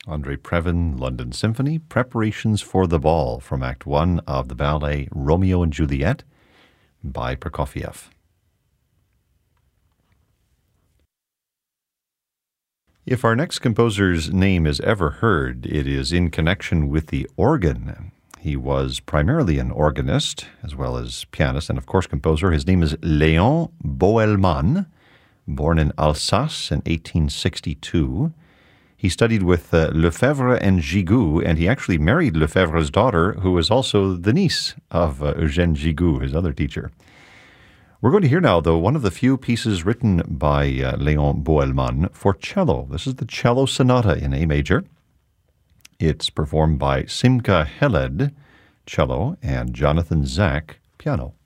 Andrei Previn, London Symphony, Preparations for the Ball from Act 1 of the ballet Romeo and Juliet by Prokofiev. If our next composer's name is ever heard, it is in connection with the organ. He was primarily an organist, as well as pianist, and of course composer. His name is Léon Boëlmann, born in Alsace in 1862. He studied with Lefebvre and Gigoux, and he actually married Lefebvre's daughter, who was also the niece of Eugène Gigoux, his other teacher. We're going to hear now, though, one of the few pieces written by Léon Boëlmann for cello. This is the Cello Sonata in A major. It's performed by Simcha Heled, cello, and Jonathan Zak, piano.